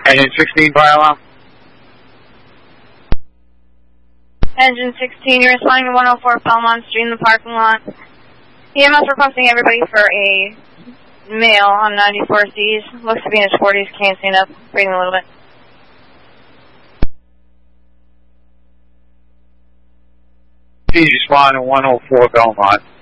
Engine 16, fire alarm. Engine 16, you're responding to 104 Belmont Street in the parking lot. EMS requesting everybody for a male on 94Cs. Looks to be in his 40s, can't stand up, breathing a little bit. Please respond to 104 Belmont.